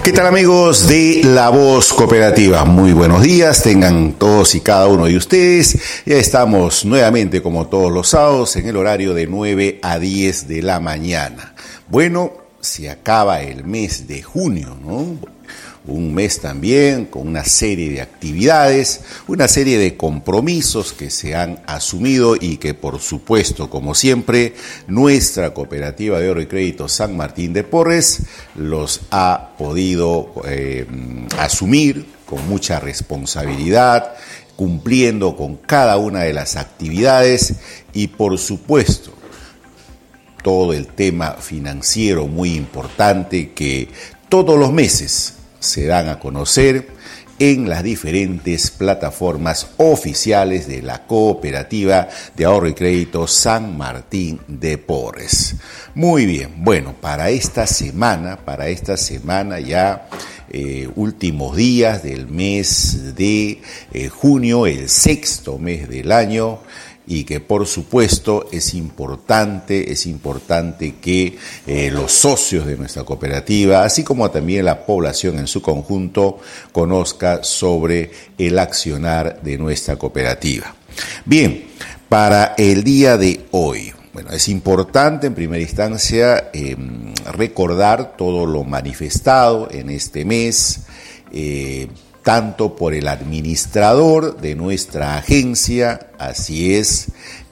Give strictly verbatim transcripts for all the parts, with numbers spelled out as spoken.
¿Qué tal, amigos de La Voz Cooperativa? Muy buenos días, tengan todos y cada uno de ustedes. Ya estamos nuevamente, como todos los sábados, en el horario de nueve a diez de la mañana. Bueno, se acaba el mes de junio, ¿no? Un mes también con una serie de actividades, una serie de compromisos que se han asumido y que, por supuesto, como siempre, nuestra Cooperativa de Ahorro y Crédito San Martín de Porres los ha podido eh, asumir con mucha responsabilidad, cumpliendo con cada una de las actividades y, por supuesto, todo el tema financiero muy importante que todos los meses se dan a conocer en las diferentes plataformas oficiales de la Cooperativa de Ahorro y Crédito San Martín de Porres. Muy bien, bueno, para esta semana, para esta semana ya eh, últimos días del mes de eh, junio, el sexto mes del año, y que por supuesto es importante, es importante que eh, los socios de nuestra cooperativa, así como también la población en su conjunto, conozca sobre el accionar de nuestra cooperativa. Bien, para el día de hoy, bueno, es importante en primera instancia eh, recordar todo lo manifestado en este mes, eh, tanto por el administrador de nuestra agencia, así es,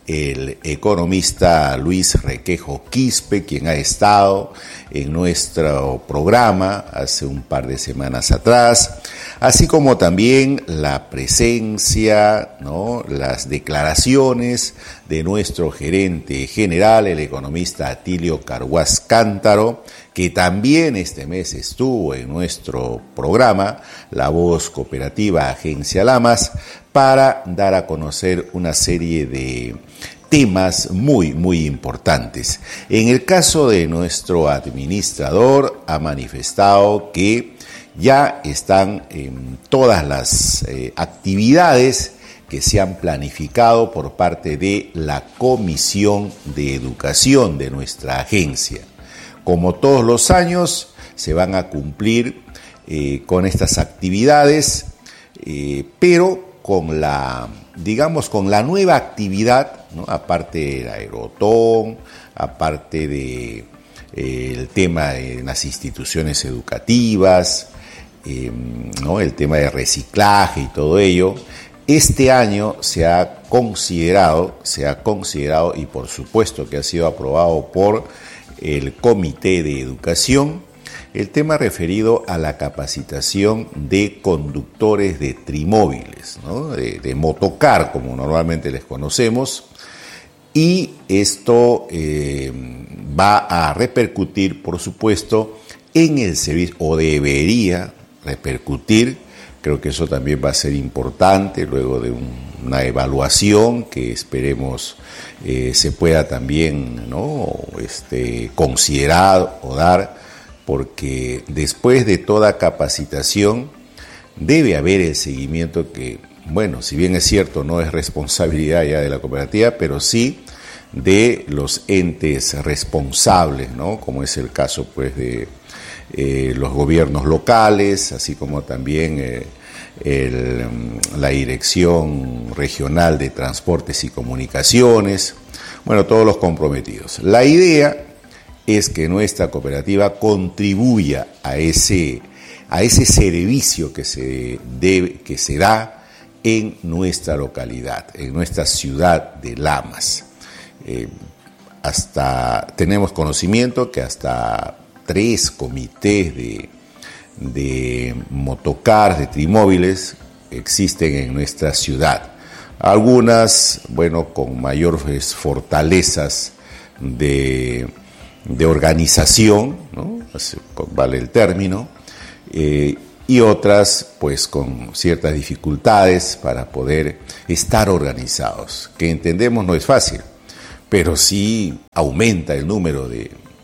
el economista Luis Requejo Quispe, quien ha estado en nuestro programa hace un par de semanas atrás, así como también la presencia, ¿no?, las declaraciones de nuestro gerente general, el economista Atilio Carhuaz Cántaro, que también este mes estuvo en nuestro programa, La Voz Cooperativa Agencia Lamas, para dar a conocer una serie de temas muy, muy importantes. En el caso de nuestro administrador, ha manifestado que ya están en todas las eh, actividades que se han planificado por parte de la Comisión de Educación de nuestra agencia. Como todos los años, se van a cumplir eh, con estas actividades, eh, pero con la, digamos, con la nueva actividad, ¿no?, aparte del aerotón, aparte de eh, el tema de las instituciones educativas, eh, ¿no?, el tema de reciclaje y todo ello. Este año se ha considerado, se ha considerado y por supuesto que ha sido aprobado por el Comité de Educación, el tema referido a la capacitación de conductores de trimóviles, ¿no?, de, de motocar, como normalmente les conocemos, y esto eh, va a repercutir, por supuesto, en el servicio, o debería repercutir. Creo que eso también va a ser importante luego de un, una evaluación que esperemos eh, se pueda también, ¿no?, este, considerar o dar, porque después de toda capacitación debe haber el seguimiento que, bueno, si bien es cierto, no es responsabilidad ya de la cooperativa, pero sí de los entes responsables, ¿no?, como es el caso, pues, de Eh, los gobiernos locales, así como también eh, el, la Dirección Regional de Transportes y Comunicaciones, bueno, todos los comprometidos. La idea es que nuestra cooperativa contribuya a ese, a ese servicio que se debe, que se da en nuestra localidad, en nuestra ciudad de Lamas. Eh, hasta tenemos conocimiento que hasta tres comités de, de motocars, de trimóviles, existen en nuestra ciudad. Algunas, bueno, con mayores fortalezas de, de organización, ¿no?, vale el término, eh, y otras, pues, con ciertas dificultades para poder estar organizados, que entendemos no es fácil, pero sí aumenta el número de,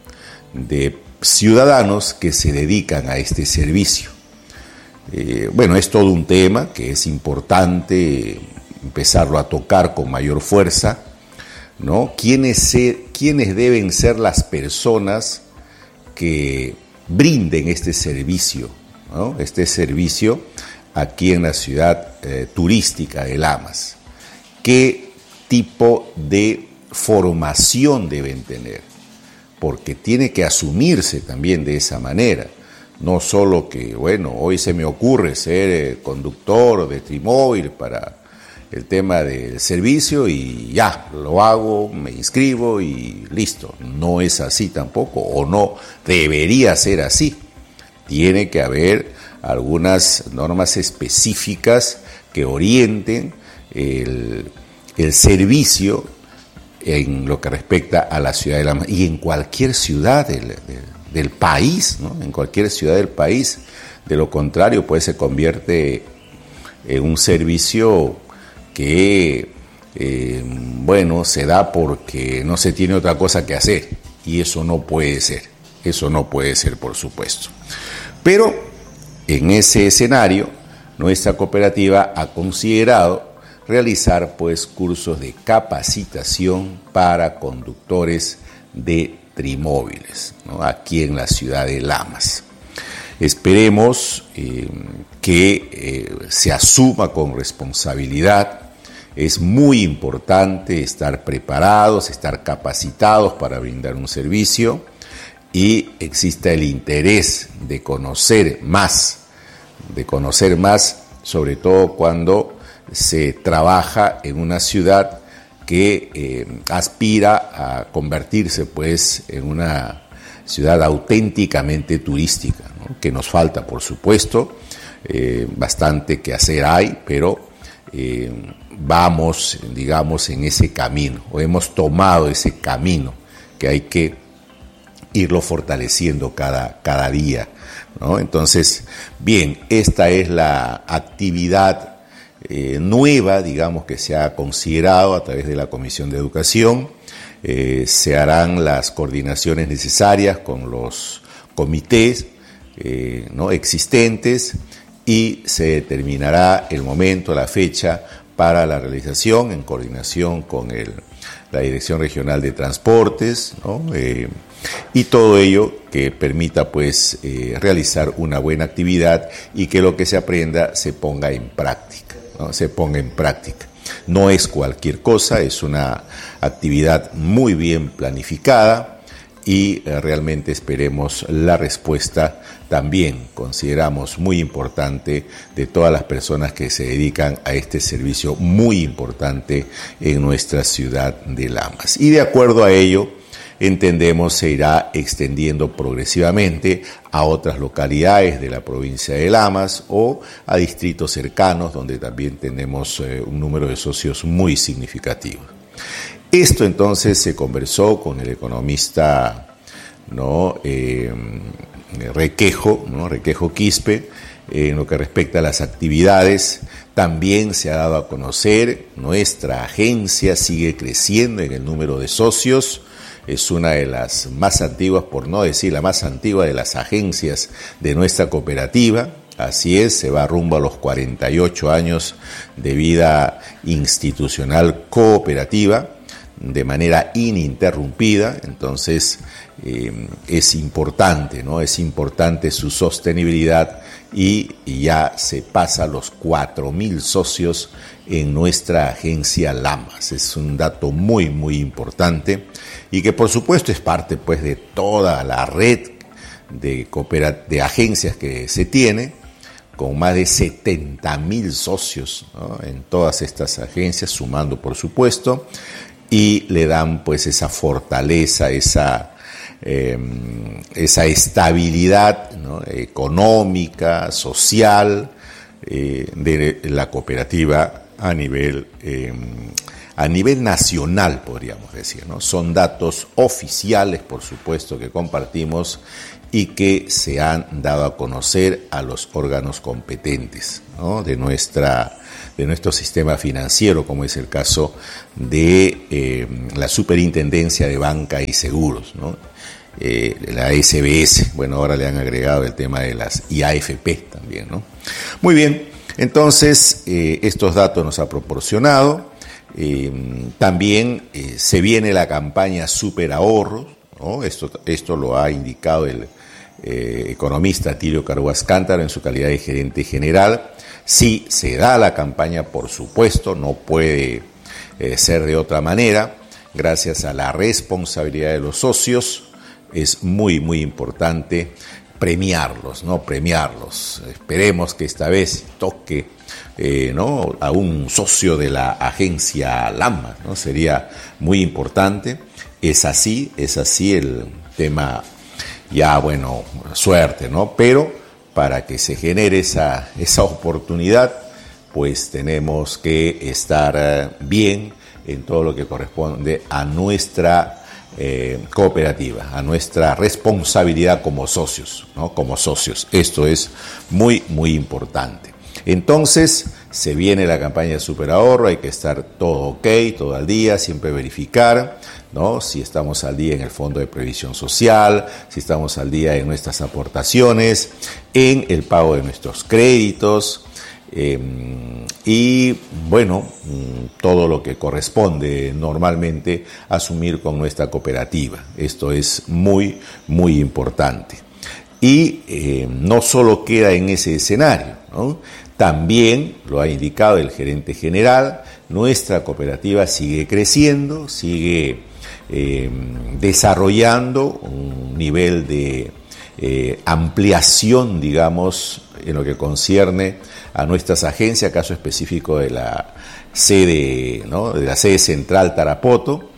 de ciudadanos que se dedican a este servicio. Eh, bueno, es todo un tema que es importante empezarlo a tocar con mayor fuerza, ¿no? ¿Quiénes, se, quiénes deben ser las personas que brinden este servicio, ¿no? Este servicio aquí en la ciudad eh, turística de Lamas. ¿Qué tipo de formación deben tener? Porque tiene que asumirse también de esa manera. No solo que, bueno, hoy se me ocurre ser eh, conductor de Trimóvil para el tema del servicio y ya, lo hago, me inscribo y listo. No es así tampoco, o no debería ser así. Tiene que haber algunas normas específicas que orienten el, el servicio en lo que respecta a la ciudad de Lamas y en cualquier ciudad del, del, del país, ¿no? En cualquier ciudad del país. De lo contrario, pues se convierte en un servicio que, eh, bueno, se da porque no se tiene otra cosa que hacer. Y eso no puede ser. Eso no puede ser, por supuesto. Pero en ese escenario, nuestra cooperativa ha considerado realizar pues cursos de capacitación para conductores de trimóviles, ¿no? Aquí en la ciudad de Lamas. Esperemos eh, que eh, se asuma con responsabilidad. Es muy importante estar preparados, estar capacitados para brindar un servicio y exista el interés de conocer más, de conocer más, sobre todo cuando se trabaja en una ciudad que eh, aspira a convertirse pues en una ciudad auténticamente turística, ¿no? Que nos falta, por supuesto, eh, bastante que hacer hay, pero eh, vamos, digamos, en ese camino, o hemos tomado ese camino que hay que irlo fortaleciendo cada, cada día, ¿no? Entonces, bien, esta es la actividad Eh, nueva, digamos, que se ha considerado a través de la Comisión de Educación. Eh, se harán las coordinaciones necesarias con los comités eh, ¿no? existentes y se determinará el momento, la fecha para la realización en coordinación con el, la Dirección Regional de Transportes, ¿no? Eh, y todo ello que permita pues eh, realizar una buena actividad y que lo que se aprenda se ponga en práctica. ¿No? Se ponga en práctica. No es cualquier cosa, es una actividad muy bien planificada y eh, realmente esperemos la respuesta también, consideramos muy importante, de todas las personas que se dedican a este servicio muy importante en nuestra ciudad de Lamas. Y de acuerdo a ello, entendemos se irá extendiendo progresivamente a otras localidades de la provincia de Lamas o a distritos cercanos donde también tenemos eh, un número de socios muy significativo. Esto entonces se conversó con el economista, ¿no? eh, Requejo, ¿no? Requejo Quispe, eh, en lo que respecta a las actividades. También se ha dado a conocer, nuestra agencia sigue creciendo en el número de socios. Es una de las más antiguas, por no decir la más antigua de las agencias de nuestra cooperativa. Así es, se va rumbo a los cuarenta y ocho años de vida institucional cooperativa de manera ininterrumpida. Entonces eh, es importante, ¿no? Es importante su sostenibilidad y ya se pasa a los cuatro mil socios en nuestra agencia Lamas. Es un dato muy, muy importante y que por supuesto es parte pues de toda la red de, cooperat- de agencias que se tiene, con más de setenta mil socios, ¿no? En todas estas agencias, sumando por supuesto, y le dan pues esa fortaleza, esa, eh, esa estabilidad, ¿no? económica, social eh, de la cooperativa a nivel, eh, a nivel nacional, podríamos decir, ¿no? Son datos oficiales, por supuesto, que compartimos y que se han dado a conocer a los órganos competentes, ¿no? de nuestra de nuestro sistema financiero, como es el caso de eh, la Superintendencia de Banca y Seguros, ¿no? Eh, la S B S, bueno, ahora le han agregado el tema de las I A F P también, ¿no? Muy bien, entonces eh, estos datos nos ha proporcionado. Eh, también eh, se viene la campaña Super Ahorros, ¿no? Esto, esto lo ha indicado el, eh, economista Tilio Carhuaz Cántaro en su calidad de gerente general. Sí, se da la campaña, por supuesto, no puede eh, ser de otra manera, gracias a la responsabilidad de los socios. Es muy, muy importante premiarlos, ¿no? Premiarlos. Esperemos que esta vez toque eh, ¿no? a un socio de la agencia Lama, ¿no? Sería muy importante. Es así, es así el tema, ya bueno, suerte, ¿no? Pero para que se genere esa, esa oportunidad, pues tenemos que estar bien en todo lo que corresponde a nuestra Eh, cooperativa, a nuestra responsabilidad como socios, ¿no? Como socios. Esto es muy, muy importante. Entonces, se viene la campaña de Superahorro, hay que estar todo ok, todo al día, siempre verificar, ¿no? Si estamos al día en el Fondo de Previsión Social, si estamos al día en nuestras aportaciones, en el pago de nuestros créditos, Eh, y bueno, todo lo que corresponde normalmente asumir con nuestra cooperativa. Esto es muy, muy importante. Y eh, no solo queda en ese escenario, ¿no? También, lo ha indicado el gerente general, nuestra cooperativa sigue creciendo, sigue eh, desarrollando un nivel de eh, ampliación, digamos, en lo que concierne a nuestras agencias, caso específico de la sede, ¿no? de la sede central Tarapoto.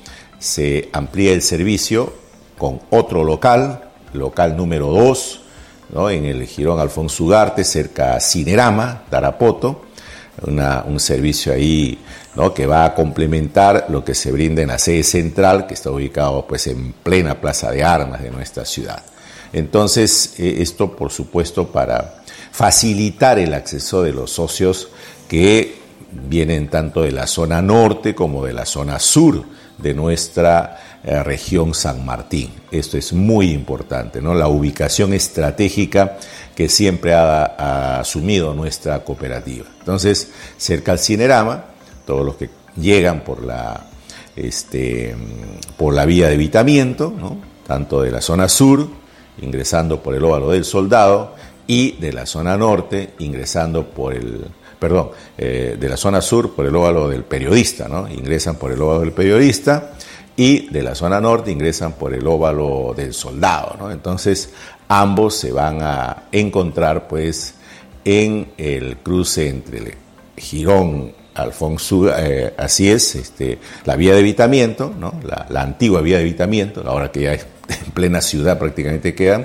Se amplía el servicio con otro local, local número dos, ¿no? en el Jirón Alfonso Ugarte, cerca a Cinerama, Tarapoto, una, un servicio ahí, ¿no? que va a complementar lo que se brinda en la sede central, que está ubicado pues en plena Plaza de Armas de nuestra ciudad. Entonces, eh, esto por supuesto para facilitar el acceso de los socios que vienen tanto de la zona norte como de la zona sur de nuestra eh, región San Martín. Esto es muy importante, ¿no? La ubicación estratégica que siempre ha, ha asumido nuestra cooperativa. Entonces, cerca al Cinerama, todos los que llegan por la, este, por la vía de evitamiento, ¿no? tanto de la zona sur, ingresando por el Óvalo del Soldado, y de la zona norte, ingresando por el, perdón, eh, de la zona sur por el Óvalo del Periodista, ¿no? Ingresan por el Óvalo del Periodista, y de la zona norte ingresan por el Óvalo del Soldado, ¿no? Entonces, ambos se van a encontrar, pues, en el cruce entre el Jirón Alfonso, eh, así es, este, la vía de evitamiento, ¿no? La, la antigua vía de evitamiento, ahora que ya es en plena ciudad prácticamente quedan,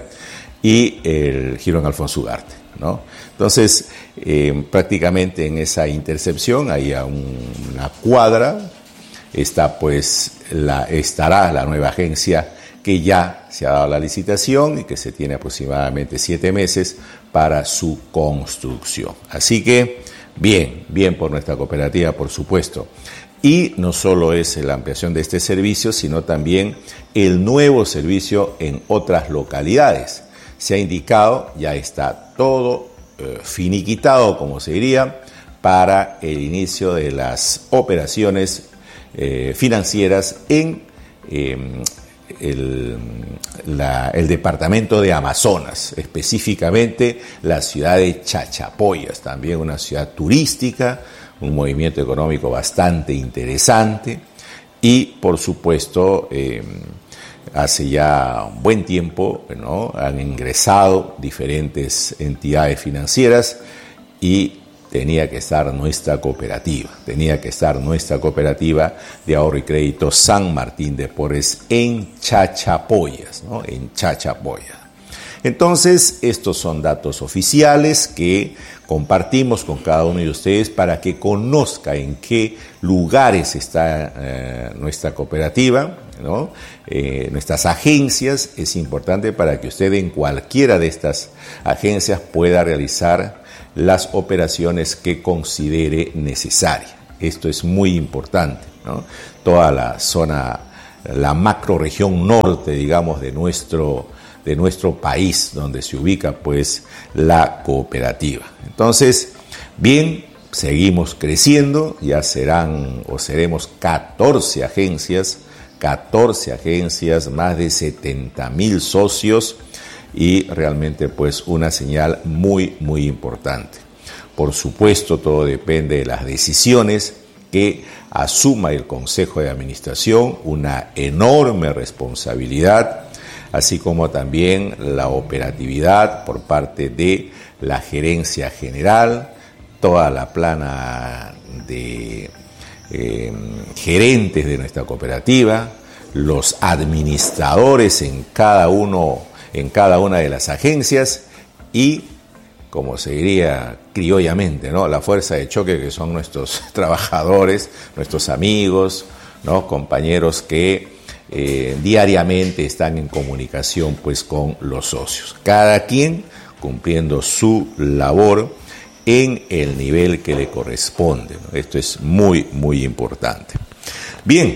y el Jirón Alfonso Ugarte, ¿no? Entonces, eh, prácticamente en esa intercepción hay un, una cuadra, está pues la, estará la nueva agencia que ya se ha dado la licitación y que se tiene aproximadamente siete meses para su construcción. Así que, bien, bien por nuestra cooperativa, por supuesto. Y no solo es la ampliación de este servicio, sino también el nuevo servicio en otras localidades. Se ha indicado, ya está todo eh, finiquitado, como se diría, para el inicio de las operaciones eh, financieras en eh, el, la, el departamento de Amazonas, específicamente la ciudad de Chachapoyas, también una ciudad turística, un movimiento económico bastante interesante y, por supuesto, eh, hace ya un buen tiempo, ¿no? han ingresado diferentes entidades financieras y tenía que estar nuestra cooperativa, tenía que estar nuestra cooperativa de ahorro y crédito San Martín de Porres en Chachapoyas, ¿no? en Chachapoyas. Entonces, estos son datos oficiales que compartimos con cada uno de ustedes para que conozca en qué lugares está eh, nuestra cooperativa, ¿no? Eh, nuestras agencias. Es importante para que usted en cualquiera de estas agencias pueda realizar las operaciones que considere necesaria. Esto es muy importante, ¿no? Toda la zona, la macrorregión norte, digamos, de nuestro de nuestro país, donde se ubica pues la cooperativa. Entonces, bien, seguimos creciendo, ya serán o seremos catorce agencias, catorce agencias, más de setenta mil socios, y realmente pues una señal muy, muy importante. Por supuesto, todo depende de las decisiones que asuma el Consejo de Administración, una enorme responsabilidad, así como también la operatividad por parte de la gerencia general, toda la plana de eh, gerentes de nuestra cooperativa, los administradores en cada uno, en cada una de las agencias y, como se diría criollamente, ¿no?, la fuerza de choque, que son nuestros trabajadores, nuestros amigos, ¿no?, compañeros que eh, diariamente están en comunicación pues con los socios. Cada quien cumpliendo su labor en el nivel que le corresponde, ¿no? Esto es muy, muy importante. Bien,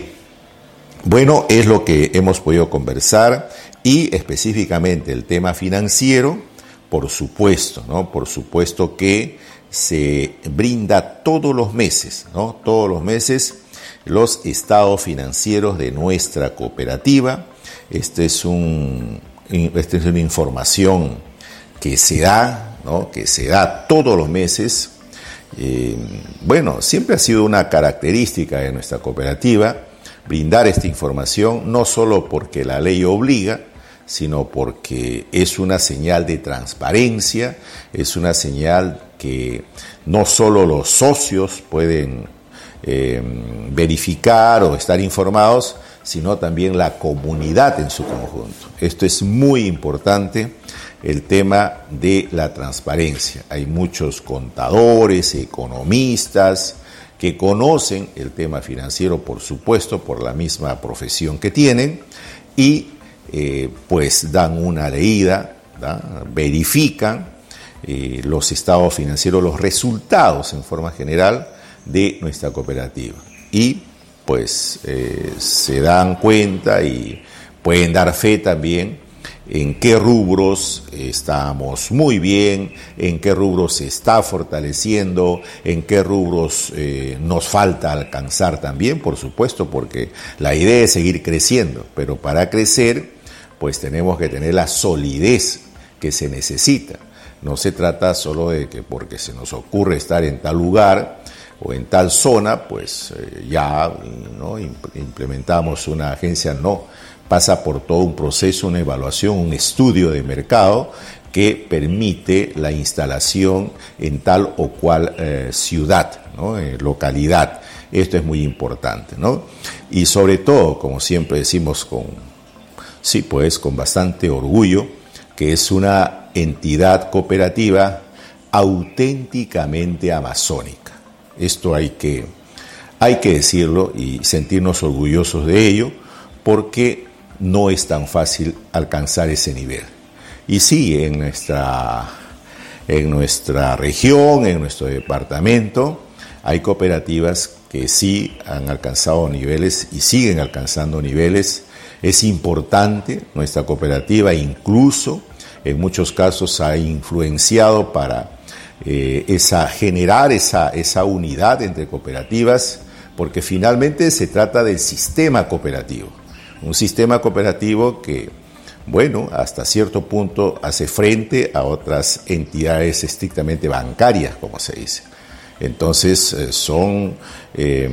bueno, es lo que hemos podido conversar y específicamente el tema financiero, por supuesto, ¿no? Por supuesto que se brinda todos los meses, ¿no? Todos los meses los estados financieros de nuestra cooperativa. Este es un, esta es una información que se da, ¿no?, que se da todos los meses. Eh, bueno, siempre ha sido una característica de nuestra cooperativa brindar esta información, no solo porque la ley obliga, sino porque es una señal de transparencia, es una señal que no solo los socios pueden eh, verificar o estar informados, sino también la comunidad en su conjunto. Esto es muy importante, el tema de la transparencia. Hay muchos contadores, economistas, que conocen el tema financiero, por supuesto, por la misma profesión que tienen, y eh, pues dan una leída, ¿da?, verifican eh, los estados financieros, los resultados en forma general de nuestra cooperativa. Y pues eh, se dan cuenta y pueden dar fe también en qué rubros estamos muy bien, en qué rubros se está fortaleciendo, en qué rubros eh, nos falta alcanzar también, por supuesto, porque la idea es seguir creciendo, pero para crecer pues tenemos que tener la solidez que se necesita. No se trata solo de que porque se nos ocurre estar en tal lugar o en tal zona, pues eh, ya no implementamos una agencia, no. Pasa por todo un proceso, una evaluación, un estudio de mercado que permite la instalación en tal o cual eh, ciudad, ¿no?, eh, localidad. Esto es muy importante, ¿no? Y sobre todo, como siempre decimos con, sí, pues con bastante orgullo, que es una entidad cooperativa auténticamente amazónica. Esto hay que, hay que decirlo y sentirnos orgullosos de ello, porque no es tan fácil alcanzar ese nivel. Y sí, en nuestra, en nuestra región, en nuestro departamento, hay cooperativas que sí han alcanzado niveles y siguen alcanzando niveles. Es importante, nuestra cooperativa incluso en muchos casos ha influenciado para eh, esa, generar esa, esa unidad entre cooperativas, porque finalmente se trata del sistema cooperativo. Un sistema cooperativo que, bueno, hasta cierto punto hace frente a otras entidades estrictamente bancarias, como se dice. Entonces, eh, son, eh,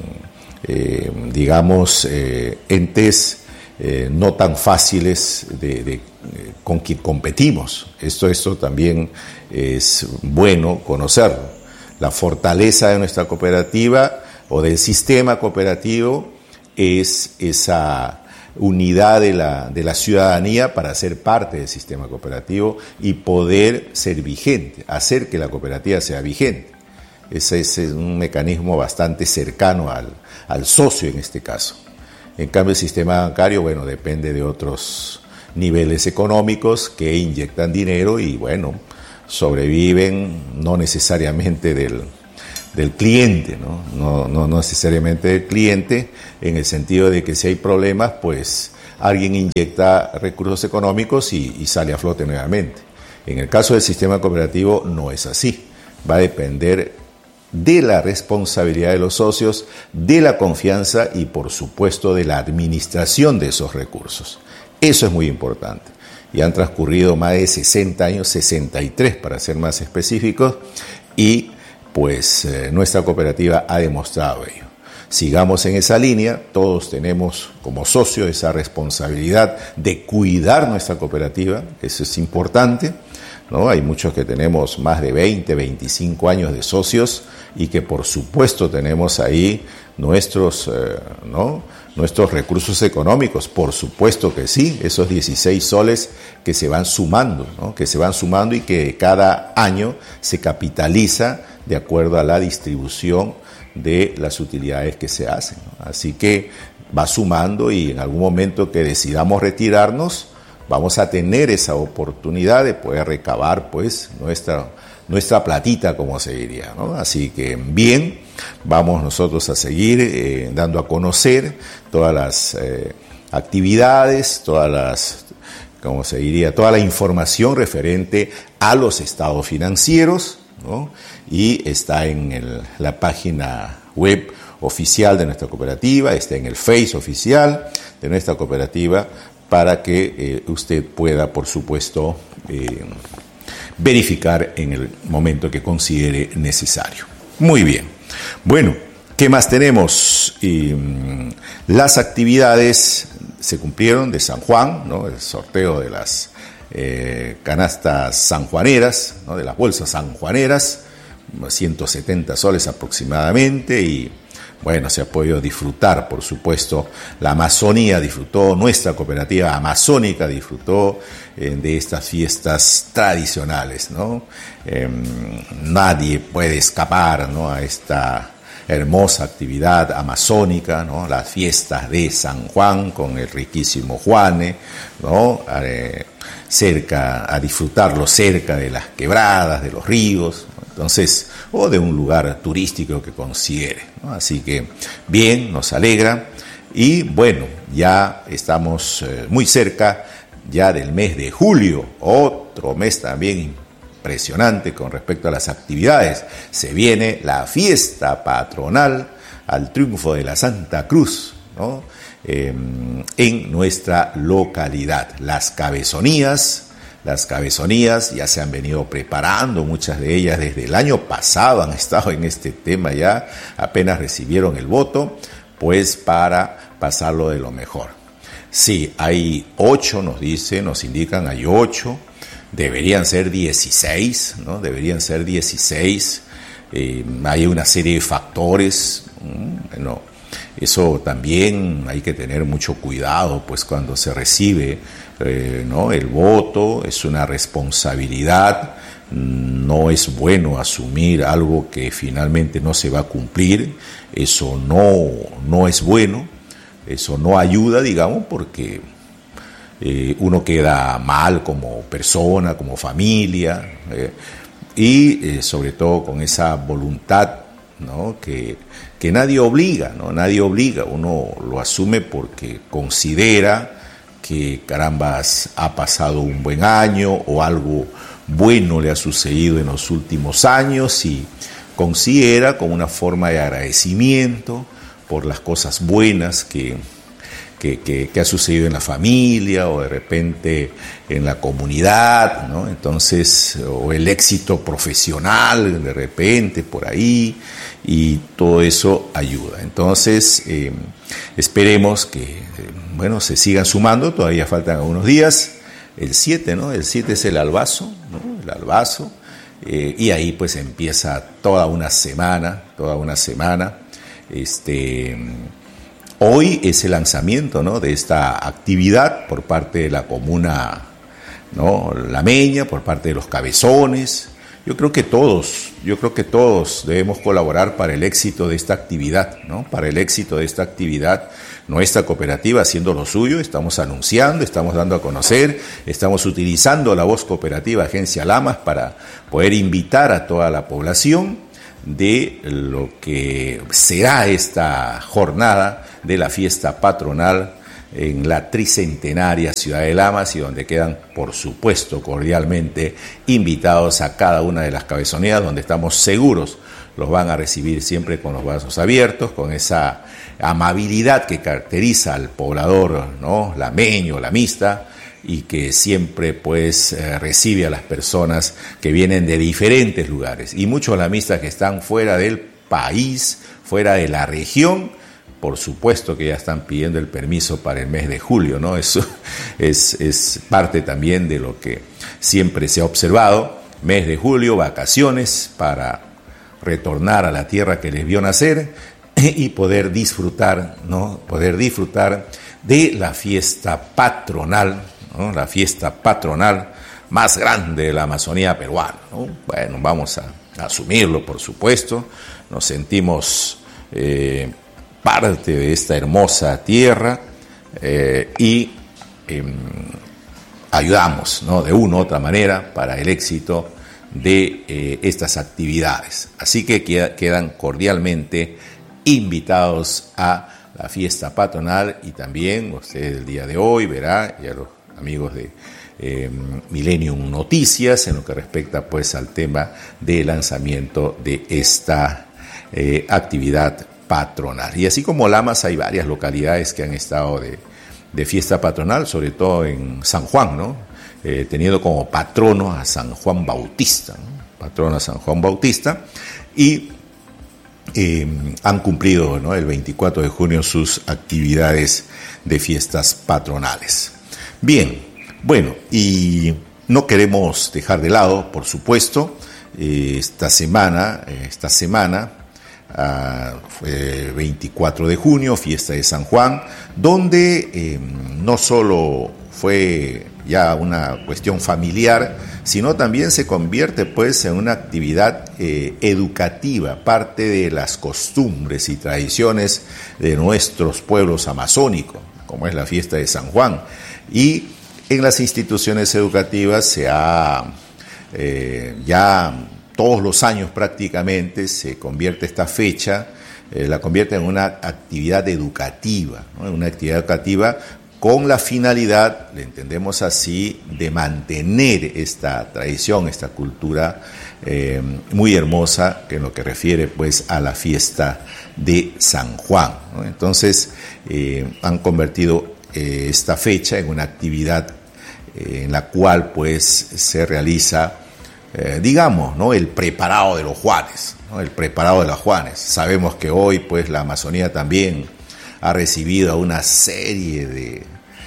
eh, digamos, eh, entes eh, no tan fáciles de, de, con quien competimos. Esto, esto también es bueno conocerlo. La fortaleza de nuestra cooperativa o del sistema cooperativo es esa unidad de la, de la ciudadanía para ser parte del sistema cooperativo y poder ser vigente, hacer que la cooperativa sea vigente. Ese es un mecanismo bastante cercano al, al socio en este caso. En cambio, el sistema bancario, bueno, depende de otros niveles económicos que inyectan dinero y, bueno, sobreviven no necesariamente del del cliente, ¿no? No, no, no necesariamente del cliente, en el sentido de que si hay problemas, pues alguien inyecta recursos económicos y, y sale a flote nuevamente. En el caso del sistema cooperativo no es así. Va a depender de la responsabilidad de los socios, de la confianza y, por supuesto, de la administración de esos recursos. Eso es muy importante. y han transcurrido más de sesenta años, sesenta y tres para ser más específicos, y pues eh, nuestra cooperativa ha demostrado ello. Sigamos en esa línea, todos tenemos como socio esa responsabilidad de cuidar nuestra cooperativa, eso es importante, ¿no? Hay muchos que tenemos más de veinte, veinticinco años de socios y que por supuesto tenemos ahí nuestros, eh, ¿no? nuestros recursos económicos, por supuesto que sí, esos dieciséis soles que se van sumando, ¿no? que se van sumando y que cada año se capitaliza de acuerdo a la distribución de las utilidades que se hacen, ¿no? Así que va sumando y en algún momento que decidamos retirarnos, vamos a tener esa oportunidad de poder recabar pues nuestra, nuestra platita, como se diría, ¿no? Así que bien, vamos nosotros a seguir eh, dando a conocer todas las eh, actividades, todas las, como se diría, toda la información referente a los estados financieros, ¿no? Y está en el, la página web oficial de nuestra cooperativa, está en el Face oficial de nuestra cooperativa, para que eh, usted pueda, por supuesto, eh, verificar en el momento que considere necesario. Muy bien. Bueno, ¿qué más tenemos? Y, las actividades se cumplieron de San Juan, ¿no? El sorteo de las eh, canastas sanjuaneras, ¿no? De las bolsas sanjuaneras, ciento setenta soles aproximadamente, y bueno, se ha podido disfrutar, por supuesto, la Amazonía disfrutó, nuestra cooperativa amazónica disfrutó eh, de estas fiestas tradicionales, ¿no? Eh, nadie puede escapar, ¿no? a esta hermosa actividad amazónica, ¿no? Las fiestas de San Juan con el riquísimo Juane, ¿no? Eh, cerca, a disfrutarlo cerca de las quebradas, de los ríos, ¿no? Entonces, o de un lugar turístico que considere, ¿no? Así que bien, nos alegra, y bueno, ya estamos eh, muy cerca ya del mes de julio, otro mes también impresionante con respecto a las actividades. Se viene la fiesta patronal al triunfo de la Santa Cruz, ¿no? Eh, en nuestra localidad. Las cabezonías, las cabezonías ya se han venido preparando, muchas de ellas desde el año pasado han estado en este tema ya, apenas recibieron el voto, pues para pasarlo de lo mejor. Sí, hay ocho, nos dicen, nos indican, hay ocho, deberían ser dieciséis, ¿no? Deberían ser dieciséis, eh, hay una serie de factores, bueno, eso también hay que tener mucho cuidado, pues cuando se recibe eh, ¿no? el voto, es una responsabilidad, no es bueno asumir algo que finalmente no se va a cumplir, eso no, no es bueno, eso no ayuda, digamos, porque eh, uno queda mal como persona, como familia, eh, y eh, sobre todo con esa voluntad, ¿no? que, que nadie obliga, ¿no? Nadie obliga, uno lo asume porque considera que carambas ha pasado un buen año o algo bueno le ha sucedido en los últimos años y considera como una forma de agradecimiento por las cosas buenas que, que, que, que ha sucedido en la familia o de repente en la comunidad, ¿no? Entonces, o el éxito profesional de repente por ahí, y todo eso ayuda. Entonces, eh, esperemos que, eh, bueno, se sigan sumando, todavía faltan algunos días. El siete, ¿no? El siete es el albazo, ¿no? El albazo, eh, y ahí pues empieza toda una semana, toda una semana. Este, hoy es el lanzamiento, ¿no? de esta actividad por parte de la comuna, ¿no? lameña, por parte de los cabezones. Yo creo que todos, yo creo que todos debemos colaborar para el éxito de esta actividad, ¿no? Para el éxito de esta actividad. Nuestra cooperativa haciendo lo suyo, estamos anunciando, estamos dando a conocer, estamos utilizando la voz cooperativa Agencia Lamas para poder invitar a toda la población de lo que será esta jornada de la fiesta patronal en la tricentenaria ciudad de Lamas, y donde quedan, por supuesto, cordialmente invitados a cada una de las cabezonías, donde estamos seguros los van a recibir siempre con los brazos abiertos, con esa amabilidad que caracteriza al poblador, ¿no? lameño, lamista, y que siempre pues eh, recibe a las personas que vienen de diferentes lugares, y muchos lamistas que están fuera del país, fuera de la región, por supuesto que ya están pidiendo el permiso para el mes de julio, ¿no? Eso es, es parte también de lo que siempre se ha observado, mes de julio, vacaciones para retornar a la tierra que les vio nacer y poder disfrutar, ¿no? Poder disfrutar de la fiesta patronal, ¿no? La fiesta patronal más grande de la Amazonía peruana, ¿no? Bueno, vamos a, a asumirlo, por supuesto, nos sentimos eh, parte de esta hermosa tierra eh, y eh, ayudamos, ¿no? De una u otra manera para el éxito de eh, estas actividades. Así que queda, quedan cordialmente invitados a la fiesta patronal, y también usted el día de hoy verá, y a los amigos de eh, Millennium Noticias, en lo que respecta pues al tema del lanzamiento de esta eh, actividad patronal. Y así como Lamas, hay varias localidades que han estado de, de fiesta patronal, sobre todo en San Juan, ¿no? Eh, teniendo como patrono a San Juan Bautista, ¿no? Patrono a San Juan Bautista, y eh, han cumplido, ¿no? El veinticuatro de junio sus actividades de fiestas patronales. Bien, bueno, y no queremos dejar de lado, por supuesto, eh, esta semana, eh, esta semana, Uh, fue veinticuatro de junio, fiesta de San Juan, donde eh, no solo fue ya una cuestión familiar, sino también se convierte pues en una actividad eh, educativa, parte de las costumbres y tradiciones de nuestros pueblos amazónicos, como es la fiesta de San Juan. Y en las instituciones educativas se ha eh, ya todos los años prácticamente se convierte esta fecha, eh, la convierte en una actividad educativa, ¿no? Una actividad educativa con la finalidad, le entendemos así, de mantener esta tradición, esta cultura eh, muy hermosa en lo que refiere pues a la fiesta de San Juan, ¿no? Entonces eh, han convertido eh, esta fecha en una actividad eh, en la cual pues se realiza Eh, digamos, ¿no? El preparado de los Juanes, ¿no? El preparado de los Juanes. Sabemos que hoy, pues, la Amazonía también ha recibido a una serie de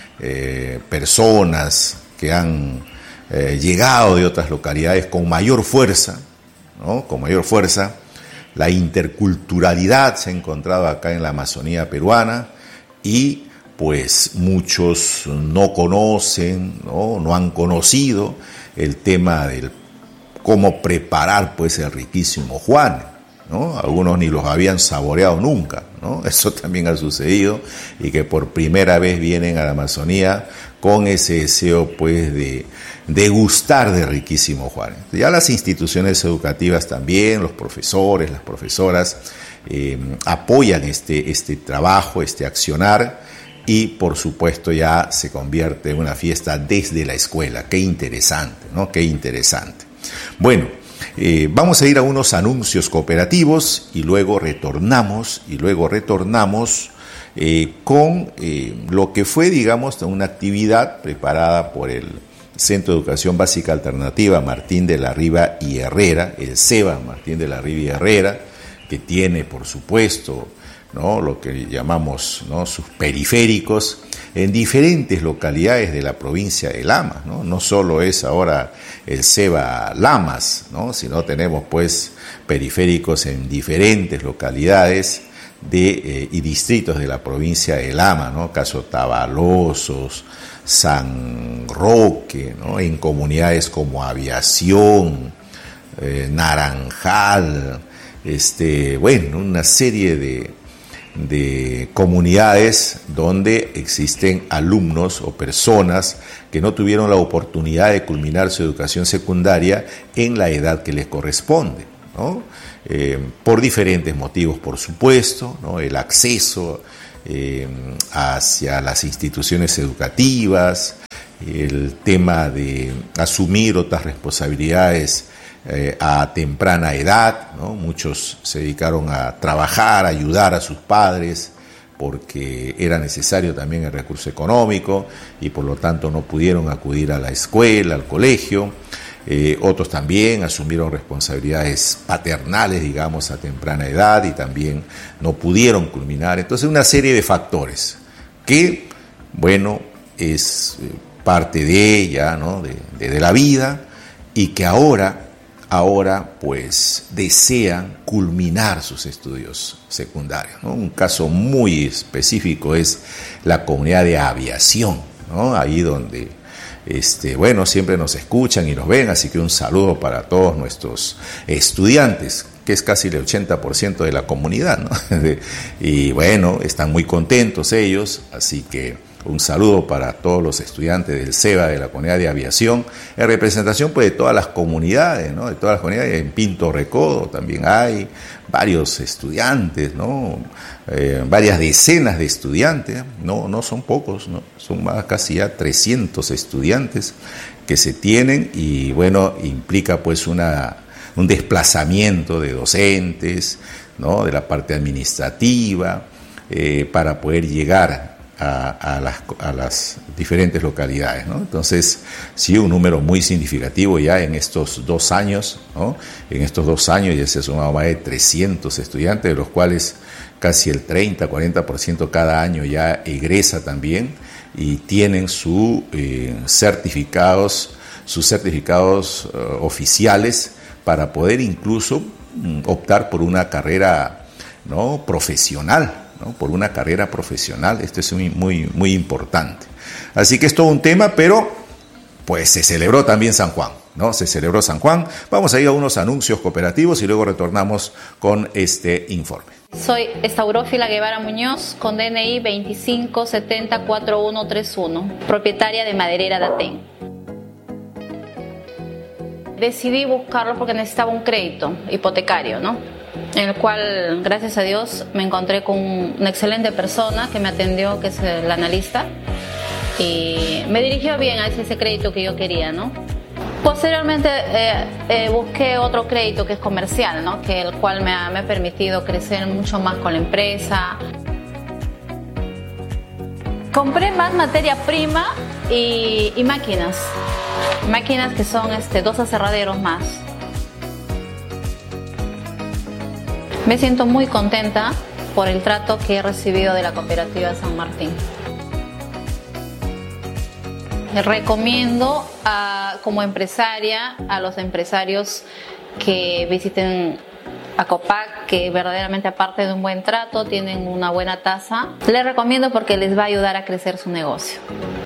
eh, personas que han eh, llegado de otras localidades con mayor fuerza, ¿no? Con mayor fuerza. La interculturalidad se ha encontrado acá en la Amazonía peruana y, pues, muchos no conocen, ¿no? No han conocido el tema del cómo preparar pues el riquísimo Juan, ¿no? Algunos ni los habían saboreado nunca, ¿no? Eso también ha sucedido, y que por primera vez vienen a la Amazonía con ese deseo pues de degustar de riquísimo Juan. Ya las instituciones educativas también, los profesores, las profesoras eh, apoyan este, este trabajo, este accionar, y por supuesto ya se convierte en una fiesta desde la escuela. Qué interesante, ¿no? Qué interesante. Bueno, eh, vamos a ir a unos anuncios cooperativos y luego retornamos, y luego retornamos eh, con eh, lo que fue, digamos, una actividad preparada por el Centro de Educación Básica Alternativa Martín de la Riva y Herrera, el SEBA Martín de la Riva y Herrera, que tiene, por supuesto, ¿no? Lo que llamamos, ¿no? Sus periféricos en diferentes localidades de la provincia de Lamas, ¿no? No solo es ahora el SEBA Lamas, ¿no? Sino tenemos pues periféricos en diferentes localidades de, eh, y distritos de la provincia de Lamas, ¿no? Caso Tabalosos, San Roque, ¿no? En comunidades como Aviación, eh, Naranjal, este, bueno, una serie de de comunidades donde existen alumnos o personas que no tuvieron la oportunidad de culminar su educación secundaria en la edad que les corresponde, ¿no? Eh, por diferentes motivos, por supuesto, ¿no? El acceso eh, hacia las instituciones educativas, el tema de asumir otras responsabilidades Eh, a temprana edad, ¿no? Muchos se dedicaron a trabajar, a ayudar a sus padres porque era necesario también el recurso económico y por lo tanto no pudieron acudir a la escuela, al colegio. Eh, otros también asumieron responsabilidades paternales, digamos, a temprana edad y también no pudieron culminar. Entonces, una serie de factores que, bueno, es parte de ella, ¿no? de, de, de la vida, y que ahora, ahora, pues, desean culminar sus estudios secundarios, ¿no? Un caso muy específico es la comunidad de aviación, ¿no? Ahí donde Este, bueno, siempre nos escuchan y nos ven, así que un saludo para todos nuestros estudiantes, que es casi el ochenta por ciento de la comunidad, ¿no? Y bueno, están muy contentos ellos, así que un saludo para todos los estudiantes del SEBA, de la comunidad de aviación, en representación pues de todas las comunidades, ¿no? De todas las comunidades. En Pinto Recodo también hay varios estudiantes, ¿no? Eh, varias decenas de estudiantes, no, no son pocos, ¿no? Son más, casi ya trescientos estudiantes que se tienen, y bueno, implica pues una, un desplazamiento de docentes, ¿no? De la parte administrativa, eh, para poder llegar A, a, las, a las diferentes localidades, ¿no? Entonces, sí, un número muy significativo ya en estos dos años, ¿no? En estos dos años ya se han sumado más de trescientos estudiantes, de los cuales casi el treinta, cuarenta por ciento cada año ya egresa también y tienen su, eh, certificados, sus certificados uh, oficiales para poder incluso um, optar por una carrera, ¿no? profesional, ¿no? Por una carrera profesional. Esto es muy, muy, muy importante. Así que es todo un tema, pero pues se celebró también San Juan, ¿no? Se celebró San Juan. Vamos a ir a unos anuncios cooperativos y luego retornamos con este informe. Soy Estaurófila Guevara Muñoz, con D N I veinticinco setenta cuarenta y uno treinta y uno, propietaria de Maderera Datén. Decidí buscarlo porque necesitaba un crédito hipotecario, ¿no? En el cual, gracias a Dios, me encontré con una excelente persona que me atendió, que es el analista, y me dirigió bien a ese crédito que yo quería, ¿no? Posteriormente eh, eh, busqué otro crédito que es comercial, ¿no? Que el cual me ha, me ha permitido crecer mucho más con la empresa. Compré más materia prima y, y máquinas, máquinas que son este, dos aserraderos más. Me siento muy contenta por el trato que he recibido de la cooperativa San Martín. Recomiendo a, como empresaria a los empresarios que visiten a Copac, que verdaderamente, aparte de un buen trato, tienen una buena tasa. Les recomiendo porque les va a ayudar a crecer su negocio.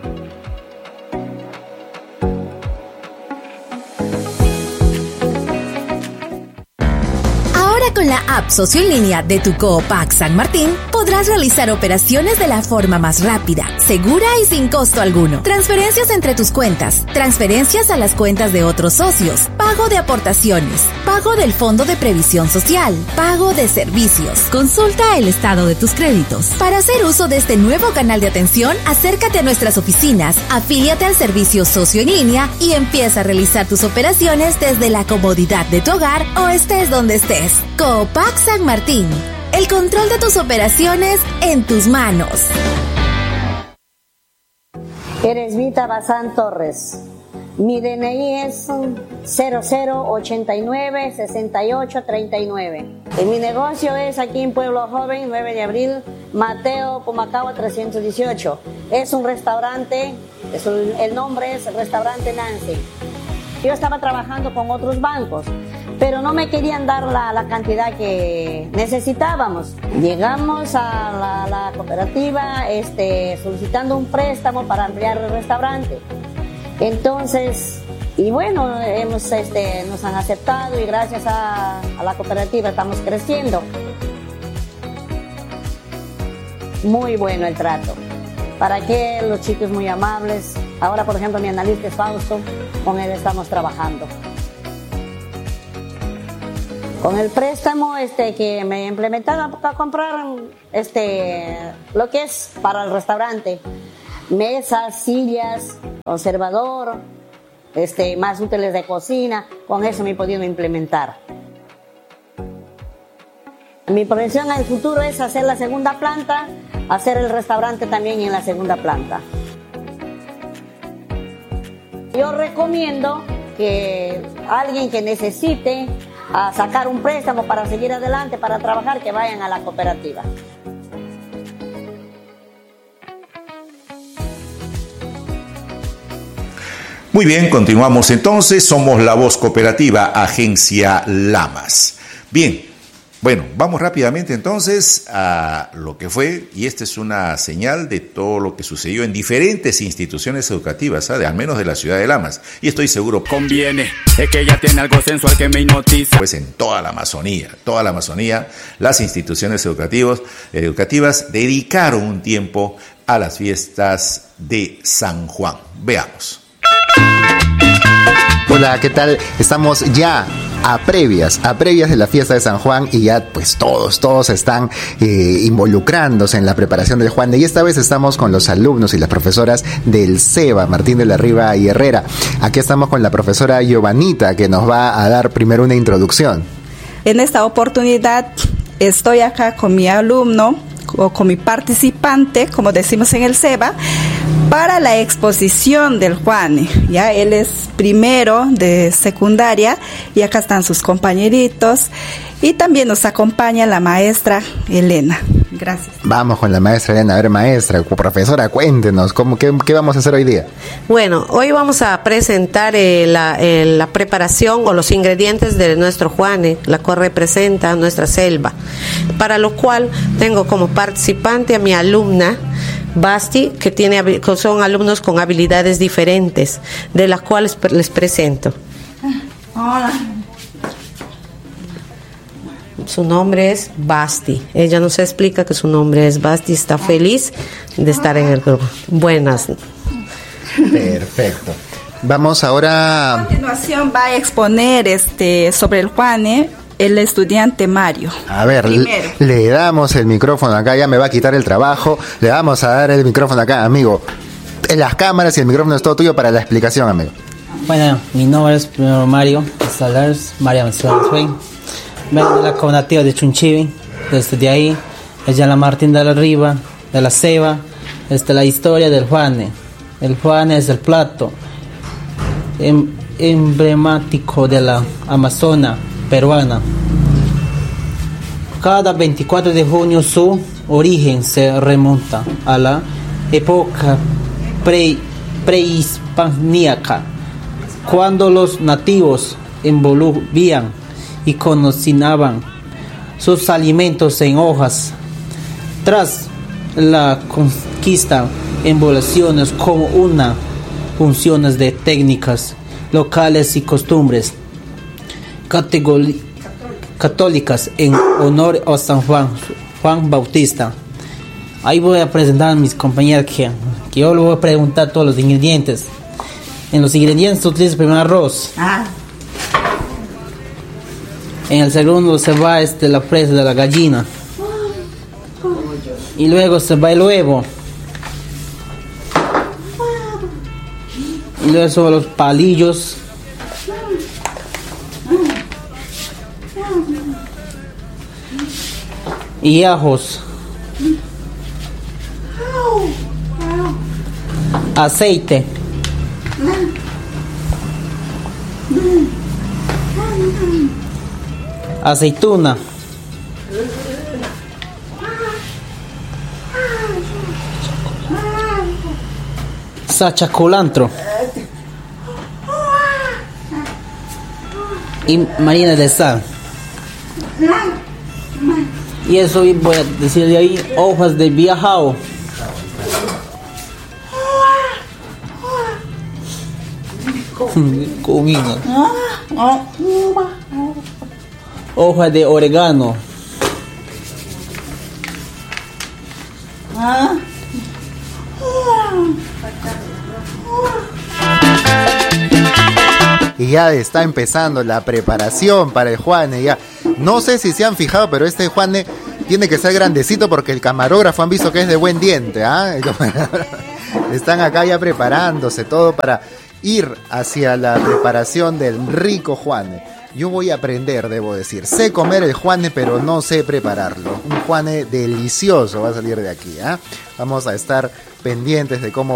Con la app Socio en Línea de tu Coopac San Martín, podrás realizar operaciones de la forma más rápida, segura y sin costo alguno. Transferencias entre tus cuentas, transferencias a las cuentas de otros socios, pago de aportaciones, pago del Fondo de Previsión Social, pago de servicios. Consulta el estado de tus créditos. Para hacer uso de este nuevo canal de atención, acércate a nuestras oficinas, afíliate al servicio Socio en Línea y empieza a realizar tus operaciones desde la comodidad de tu hogar o estés donde estés. Coopac San Martín, el control de tus operaciones en tus manos. Eresbita Bazán Torres. Mi D N I es cero cero ochenta y nueve sesenta y ocho treinta y nueve. Y mi negocio es aquí en Pueblo Joven, nueve de abril, Mateo Pumacahua trescientos dieciocho. Es un restaurante, es un, el nombre es Restaurante Nancy. Yo estaba trabajando con otros bancos, pero no me querían dar la, la cantidad que necesitábamos. Llegamos a la, la cooperativa este, solicitando un préstamo para ampliar el restaurante. Entonces, y bueno, hemos, este, nos han aceptado y gracias a, a la cooperativa estamos creciendo. Muy bueno el trato. ¿Para qué? Los chicos muy amables. Ahora, por ejemplo, mi analista es Fausto, con él estamos trabajando. Con el préstamo este, que me implementaron para comprar este, lo que es para el restaurante, mesas, sillas, conservador, este, más útiles de cocina, con eso me he podido implementar. Mi proyección al futuro es hacer la segunda planta, hacer el restaurante también en la segunda planta. Yo recomiendo que alguien que necesite a sacar un préstamo para seguir adelante, para trabajar, que vayan a la cooperativa. Muy bien, continuamos entonces. Somos La Voz Cooperativa, Agencia Lamas. Bien, bueno, vamos rápidamente entonces a lo que fue, y esta es una señal de todo lo que sucedió en diferentes instituciones educativas, ¿eh? de, al menos de la ciudad de Lamas. Y estoy seguro... Conviene, es que ella tiene algo sensual que me hipnotiza. Pues en toda la Amazonía, toda la Amazonía, las instituciones educativas, educativas dedicaron un tiempo a las fiestas de San Juan. Veamos. Hola, ¿qué tal? Estamos ya a previas, a previas de la fiesta de San Juan y ya pues todos, todos están eh, involucrándose en la preparación del Juan. Y esta vez estamos con los alumnos y las profesoras del SEBA, Martín de la Riva y Herrera. Aquí estamos con la profesora Giovanita, que nos va a dar primero una introducción. En esta oportunidad estoy acá con mi alumno o con mi participante, como decimos en el SEBA, para la exposición del Juane. Ya él es primero de secundaria y acá están sus compañeritos y también nos acompaña la maestra Elena. Gracias. Vamos con la maestra Elena. A ver, maestra, profesora, cuéntenos, ¿cómo, qué, qué vamos a hacer hoy día? Bueno, hoy vamos a presentar eh, la, eh, la preparación o los ingredientes de nuestro Juane, la cual representa nuestra selva, para lo cual tengo como participante a mi alumna Basti, que tiene que son alumnos con habilidades diferentes, de las cuales les presento. Hola. Su nombre es Basti. Ella nos explica que su nombre es Basti. Está feliz de estar en el grupo. Buenas. Perfecto. Vamos ahora. A continuación va a exponer este sobre el Juane el estudiante Mario. A ver, le, le damos el micrófono acá, ya me va a quitar el trabajo. Le vamos a dar el micrófono acá, amigo. En las cámaras y el micrófono es todo tuyo para la explicación, amigo. Bueno, mi nombre es primero Mario Salars, María Manuel. Vengo de la cooperativa de Chunchivi, desde ahí, ella la Martín de la Riva, de la Ceba, este, la historia del Juane. El Juane es el plato em, emblemático de la Amazona peruana. Cada veinticuatro de junio su origen se remonta a la época pre, prehispánica, cuando los nativos envolvían y cocinaban sus alimentos en hojas. Tras la conquista, envoluciones como una funciones de técnicas locales y costumbres categori- católicas en honor a San Juan, Juan Bautista. Ahí voy a presentar a mis compañeros que, que yo le voy a preguntar todos los ingredientes. En los ingredientes se utiliza primero arroz. Ah. En el segundo se va este, la fresa de la gallina. Y luego se va el huevo. Y luego son los palillos. Y ajos. Aceite. Aceituna. Sacha culantro. Y marina de sal. Y eso voy a decir de ahí, hojas de viajao. Comida. Hoja de orégano. Y ya está empezando la preparación para el Juane. Ya no sé si se han fijado, pero este Juane tiene que ser grandecito porque el camarógrafo han visto que es de buen diente, ¿ah? Están acá ya preparándose todo para ir hacia la preparación del rico Juane. Yo voy a aprender, debo decir. Sé comer el juane, pero no sé prepararlo. Un juane delicioso va a salir de aquí, ¿eh? Vamos a estar pendientes de cómo